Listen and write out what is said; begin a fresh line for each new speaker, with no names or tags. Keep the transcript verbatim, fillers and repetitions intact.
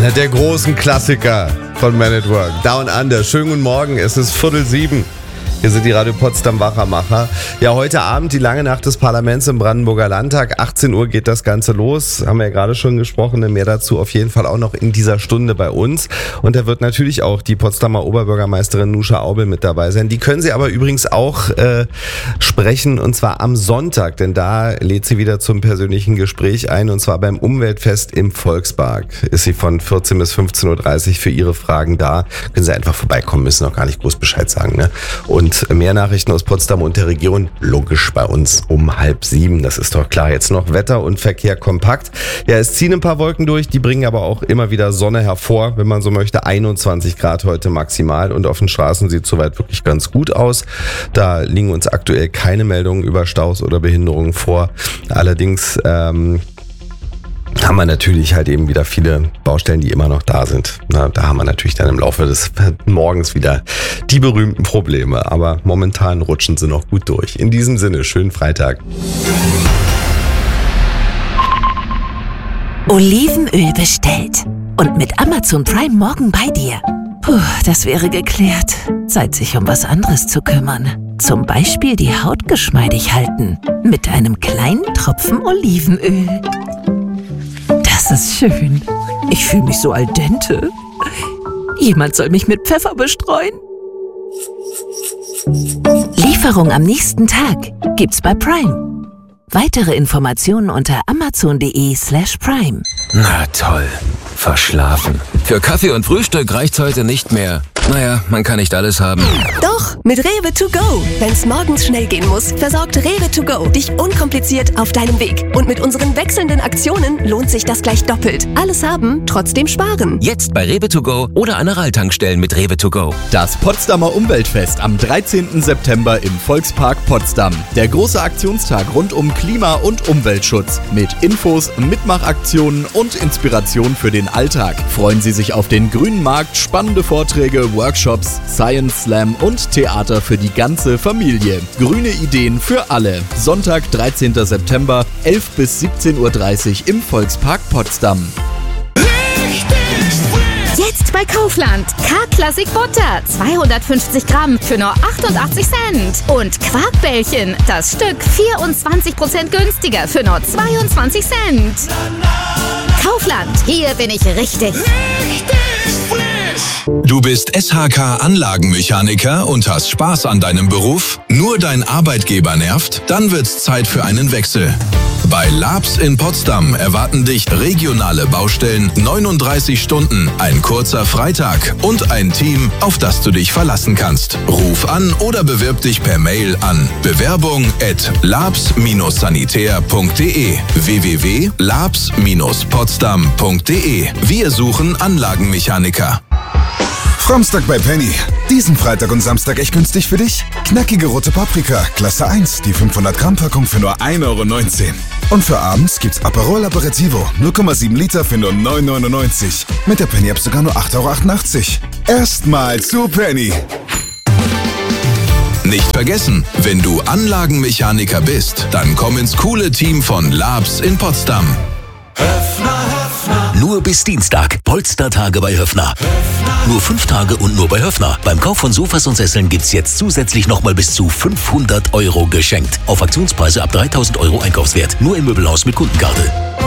Einer der großen Klassiker von Man at Work. Down Under. Schönen guten Morgen, es ist Viertel sieben. Hier sind die Radio Potsdam Wachermacher. Ja, heute Abend die lange Nacht des Parlaments im Brandenburger Landtag. achtzehn Uhr geht das Ganze los. Haben wir ja gerade schon gesprochen. Mehr dazu auf jeden Fall auch noch in dieser Stunde bei uns. Und da wird natürlich auch die Potsdamer Oberbürgermeisterin Nuscha Aubel mit dabei sein. Die können Sie aber übrigens auch äh, sprechen, und zwar am Sonntag. Denn da lädt sie wieder zum persönlichen Gespräch ein. Und zwar beim Umweltfest im Volkspark ist sie von vierzehn bis fünfzehn Uhr dreißig für Ihre Fragen da. Können Sie einfach vorbeikommen, müssen auch gar nicht groß Bescheid sagen, ne? Und mehr Nachrichten aus Potsdam und der Region, logisch bei uns um halb sieben. Das ist doch klar. Jetzt noch Wetter und Verkehr kompakt. Ja, es ziehen ein paar Wolken durch, die bringen aber auch immer wieder Sonne hervor, wenn man so möchte. einundzwanzig Grad heute maximal und auf den Straßen sieht es soweit wirklich ganz gut aus. Da liegen uns aktuell keine Meldungen über Staus oder Behinderungen vor. Allerdings ähm, haben wir natürlich halt eben wieder viele Baustellen, die immer noch da sind. Na, da haben wir natürlich dann im Laufe des Morgens wieder die berühmten Probleme. Aber momentan rutschen sie noch gut durch. In diesem Sinne, schönen Freitag.
Olivenöl bestellt. Und mit Amazon Prime morgen bei dir. Puh, das wäre geklärt. Zeit, sich um was anderes zu kümmern. Zum Beispiel die Haut geschmeidig halten. Mit einem kleinen Tropfen Olivenöl. Das ist schön. Ich fühle mich so al dente. Jemand soll mich mit Pfeffer bestreuen. Lieferung am nächsten Tag gibt's bei Prime. Weitere Informationen unter amazon.de slash prime.
Na toll. Verschlafen. Für Kaffee und Frühstück reicht's heute nicht mehr. Naja, man kann nicht alles haben.
Doch, mit Rewe to go. Wenn's morgens schnell gehen muss, versorgt Rewe to go dich unkompliziert auf deinem Weg. Und mit unseren wechselnden Aktionen lohnt sich das gleich doppelt. Alles haben, trotzdem sparen.
Jetzt bei Rewe to go oder an Aral-Tankstellen mit Rewe to go.
Das Potsdamer Umweltfest am dreizehnten September im Volkspark Potsdam. Der große Aktionstag rund um Klima- und Umweltschutz. Mit Infos, Mitmachaktionen und Inspiration für den Alltag. Freuen Sie sich auf den grünen Markt, spannende Vorträge, Workshops, Science Slam und Theater für die ganze Familie. Grüne Ideen für alle. Sonntag, dreizehnten September, elf bis siebzehn Uhr dreißig im Volkspark Potsdam.
Jetzt bei Kaufland. K-Classic Butter, zweihundertfünfzig Gramm für nur achtundachtzig Cent. Und Quarkbällchen, das Stück vierundzwanzig Prozent günstiger für nur zweiundzwanzig Cent. Kaufland, hier bin ich richtig.
Du bist S H K-Anlagenmechaniker und hast Spaß an deinem Beruf? Nur dein Arbeitgeber nervt? Dann wird's Zeit für einen Wechsel. Bei Labs in Potsdam erwarten dich regionale Baustellen, neununddreißig Stunden, ein kurzer Freitag und ein Team, auf das du dich verlassen kannst. Ruf an oder bewirb dich per Mail an bewerbung at labs sanitär punkt de w w w punkt labs potsdam punkt de. Wir suchen Anlagenmechaniker.
Framstag bei Penny. Diesen Freitag und Samstag echt günstig für dich? Knackige rote Paprika, Klasse eins, die fünfhundert Gramm Packung für nur ein Euro neunzehn. Und für abends gibt's Aperol Aperitivo, null Komma sieben Liter für nur neun Euro neunundneunzig. Mit der Penny-App sogar nur acht Euro achtundachtzig. Erstmal zu Penny.
Nicht vergessen, wenn du Anlagenmechaniker bist, dann komm ins coole Team von Labs in Potsdam.
Nur bis Dienstag. Polstertage bei Höffner. Nur fünf Tage und nur bei Höffner. Beim Kauf von Sofas und Sesseln gibt's jetzt zusätzlich nochmal bis zu fünfhundert Euro geschenkt. Auf Aktionspreise ab dreitausend Euro Einkaufswert. Nur im Möbelhaus mit Kundenkarte.